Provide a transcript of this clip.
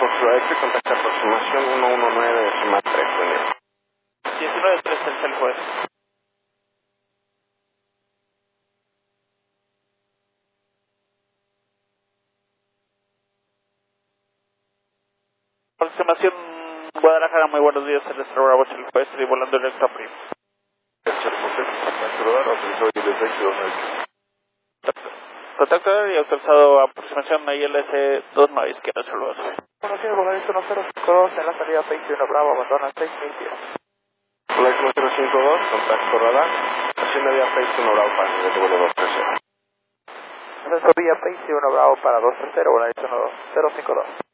Foxtrot X, contacta aproximación 119 Suma 3, buen día. 19-3 el juez. Aproximación Guadalajara, muy buenos días, el Bravo el juez, estoy volando directo a PRIM. Contacto y autorizado a aproximación ILS 29 izquierda, saludos. Buenos días, Volaris 1052, en la salida 61 Bravo, abandona 6000 Volaris 1052, contacto radar, estación de vía 61 Bravo para nivel de vuelo 230. Ascenso vía 61 Bravo para 230, Volaris 12052.